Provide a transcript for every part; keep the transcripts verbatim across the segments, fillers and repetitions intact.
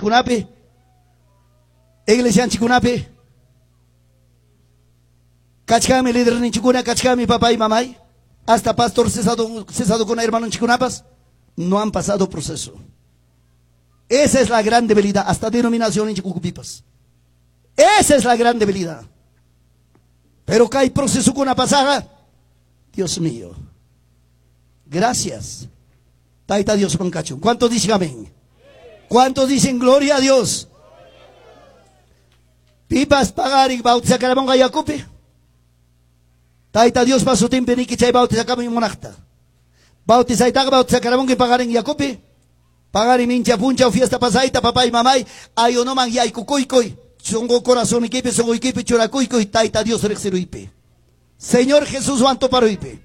chikunapi, iglesia chikunapi, kachkami líder ni chikuna, kachkami papá y mamá, hasta pastor cesado, cesado con hermano chikunapas, no han pasado proceso. Esa es la gran debilidad, hasta denominación en chikukupipas. Esa es la gran debilidad. Pero que hay proceso con una pasada, Dios mío. Gracias. Taita Dios pancacho. ¿Cuántos dicen amén? ¿Cuántos dicen gloria a Dios? Pipas pagar y bautizar carabón gayacupi. Taita Dios pasó tiempo ni que chay bautizar carabón y monachta. Bautizar y bautizar carabón que pagar en yacupi. Pagar y mincha puncha o fiesta pasaita, papá y mamá. Ayo no man y ay cucuicoy. Songo corazón equipe, songo equipe, choracuicoy. Taita Dios rexeruipe. Señor Jesús, ¿cuánto paroipe?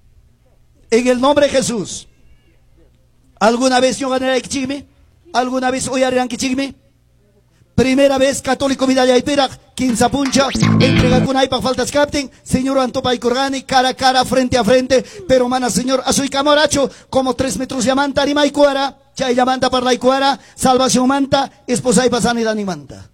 En el nombre de Jesús. ¿Alguna vez yo gané el chigme? ¿Alguna vez hoy harán que chigme? Primera vez católico vida ya ipera, quinza puncha, entrega con ahí para faltas capten, señor Antopa y Corgani, cara a cara, frente a frente, pero mana señor, a su camoracho, como tres metros de manta, ni mai cuara, chay la manta para la cuara, salvación manta, esposa y pasanidad ni manta.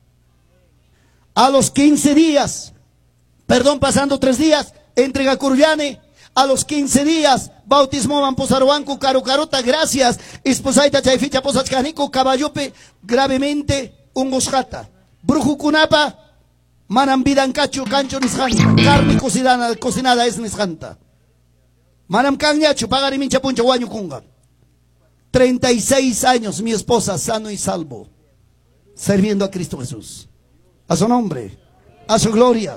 A los quince días, perdón, pasando tres días, entrega Curullane. A los quince días, bautismo Mamposaruanco, Caro Carota, gracias. Esposaita Chayficha Posachcanico, Caballope, gravemente, un gosjata. Bruju Kunapa, Manam Cacho, Cancho Nisjanta, carne cocinada, cocinada es Nisjanta. Manam Cañacho, Pagari Mincha Puncha, Guaño Kunga. treinta y seis años, mi esposa, sano y salvo, sirviendo a Cristo Jesús. A su nombre, a su gloria.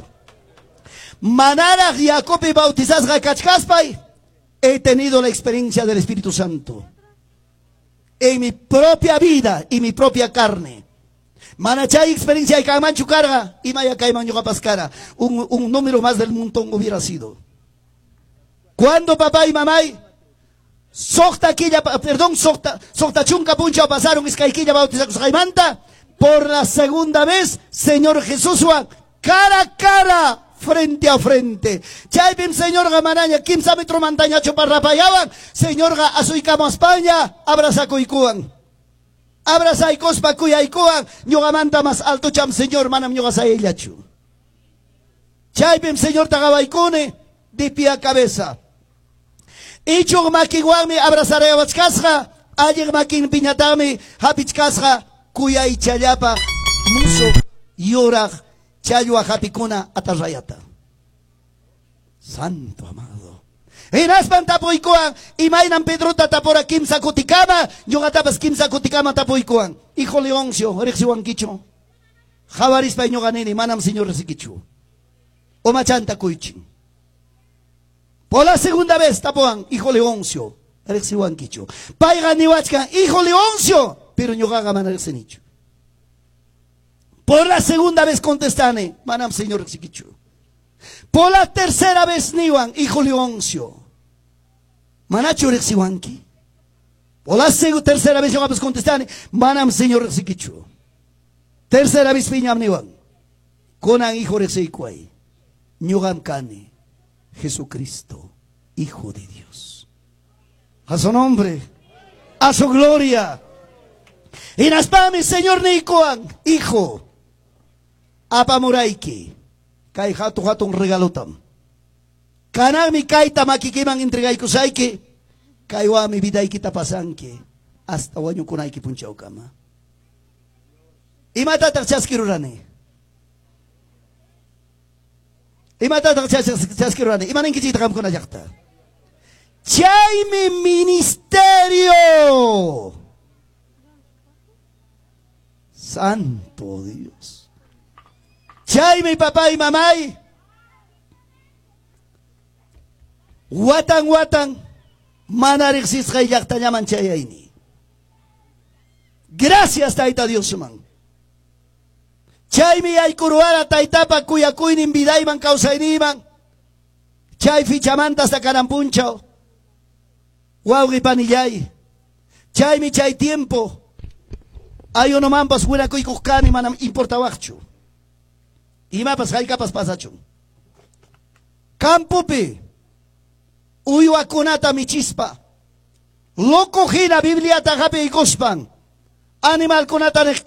Manara Jacobi bautizas Gakachkaspay, he tenido la experiencia del Espíritu Santo en mi propia vida y mi propia carne. Manachay experiencia y Caimanchu carga y Maya Caiman Pascara, un, un número más del montón hubiera sido. Cuando papá y mamá Sokta quilla, perdón, Sokta, Sokta Chunca Puncha pasaron Escaiquilla bautizados Jaimanta, por la segunda vez, Señor Jesús, cara a cara, frente a frente. Chaipim, señor Gamaraña, quince metros montañacho para rapayaban, señor Ga Azuicamo España, abraza Cuicuan. Abraza y cospa Cuicuan, Yogamanta más alto cham, señor, manam Yogasa Ellachu. Chaipim, señor Tagabaicone, de pie a cabeza. Ichug Makiwami, abrazaré a Vachkasja, ayer Makin Piñatami, Hapichkasja, Cuya y Chayapa, Muso, Yorag, Chayo a Japicuna, Atarrayata. Santo amado. En Aspan tapoicoan, y Mainan Pedrota tapora Kimsa Kutikama, Yogatapas Kimsa Kutikama tapoicoan. Hijo Leoncio, Rexiwan Kicho. Javaris Pañoganini, Manam señor Resiquichu. Omachanta Kuichin. Por la segunda vez tapoan, hijo Leoncio, Rexiwan Kicho. Paigan Niwachka, hijo Leoncio. Pero Yogaga Manal Senicho. Por la segunda vez contestane, Manam señor Rexiquichu. Por la tercera vez Niwan, hijo Leoncio. Manacho Rexiwanki. Por la tercera vez Yogabas contestane, Manam señor Rexiquichu. Tercera vez Piñam Niwan. Conan hijo Rexiquay. Nyogam Kane. Jesucristo, Hijo de Dios. A su nombre, a su gloria. Y Naspami, señor Nikoan, hijo. Apamuraiki. Kai hatu hatun regalotam. Kanami kaita makikiman entregaykusaiki. Kaiwa mi vidaiki tapasanki. Hasta wanyo kunaiki punchau kama. Imatatak chaskirurani. Imatatak chaskirurani. Imanin kichita kam kuna jakta. Chaimi ministerio. Santo Dios. Chay mi papá y mamá. Watan watan. Manarixis kayakta llaman chayaini. Gracias taita Dios man. Chay mi ay kuruara taitapa kuyakuinin vidaiman kausayniman. Chay fichamanta hasta carampunchao. Waugi panillay. Chay mi chay tiempo. Hay uno mampas buena kuy kuskani manam importa wachu. Y mapas hay capas pasacho. Campupi. Uyu akunata mi chispa. Loco gira Biblia tajape y cospan. Animal kunata